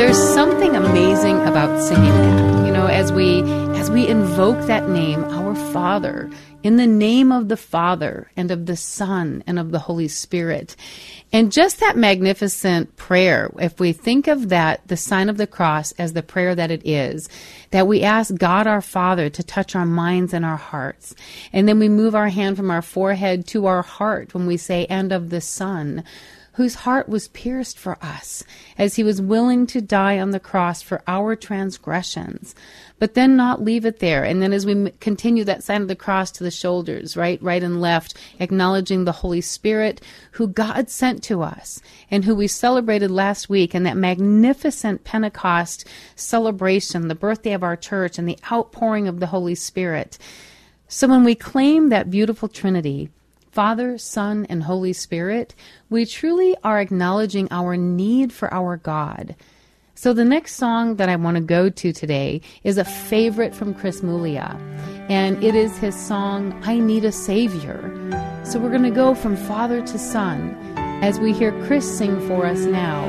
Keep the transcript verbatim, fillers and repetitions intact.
there's something amazing about singing that. You know, as we as we invoke that name, our Father, in the name of the Father and of the Son and of the Holy Spirit. And just that magnificent prayer, if we think of that, the sign of the cross as the prayer that it is, that we ask God our Father to touch our minds and our hearts. And then we move our hand from our forehead to our heart when we say, and of the Son, whose heart was pierced for us, as he was willing to die on the cross for our transgressions, but then not leave it there. And then as we m- continue that sign of the cross to the shoulders, right, right and left, acknowledging the Holy Spirit, who God sent to us, and who we celebrated last week in that magnificent Pentecost celebration, the birthday of our church, and the outpouring of the Holy Spirit. So when we claim that beautiful Trinity, Father, Son, and Holy Spirit, we truly are acknowledging our need for our God. So the next song that I want to go to today is a favorite from Chris Muglia, and it is his song, I Need a Savior. So we're going to go from Father to Son as we hear Chris sing for us now,